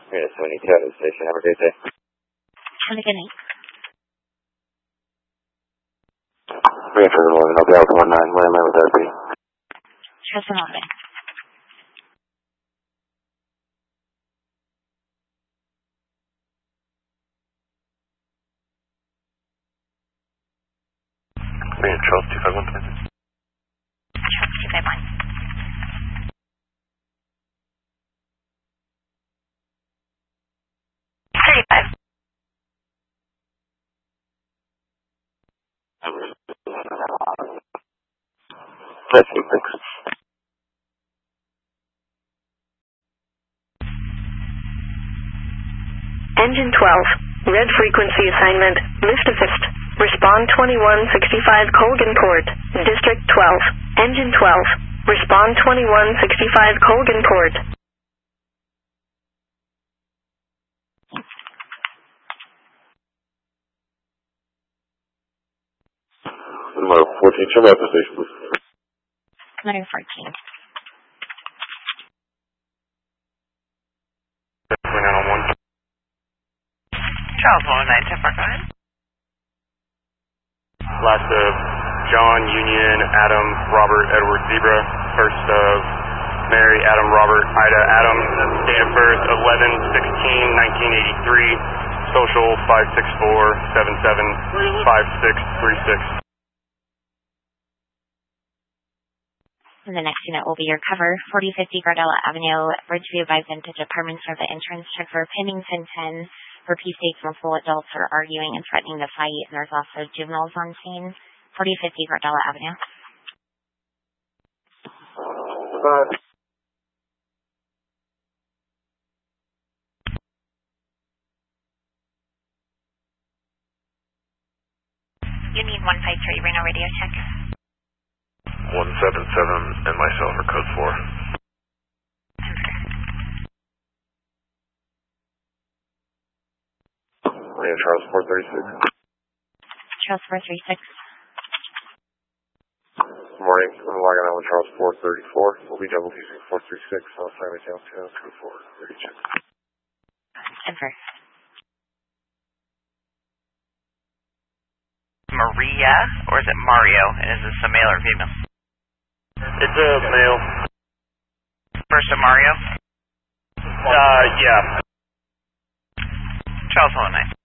Unit 72 at the station. Have a great day. Have a good night. Rancher, good morning. I'll be out 19. Landline with RP. Just a moment. Charles 251. Charles 251. That's it, thanks. Engine 12, red frequency assignment, lift assist. Respond 2165 Colgan Port, District 12. Engine 12, respond 2165 Colgan Port. Number 14, show me out the station, please. Number 14. Charles 109, Temper, go ahead. Last of John, Union, Adam, Robert, Edward, Zebra. First of Mary, Adam, Robert, Ida, Adam. Date of birth 11/16/1983. Social 564-77-5636. And the next unit will be your cover, 4050 Gardella Avenue, Bridgeview by Vintage Apartments for the entrance check for Pennington 10. For P states, multiple adults are arguing and threatening to fight, and there's also juveniles on scene. 4050 Gardella Avenue. Union 153, Reno radio check. 177 and myself are code 4. Charles 436. Charles 436. Good morning. I'm logging on with Charles 434. We'll be double using 436. I'll sign it down to 24. Ready, check. Denver. Maria, or is it Mario? And is this a male or female? It's a male. First of Mario? Yeah. Charles 109.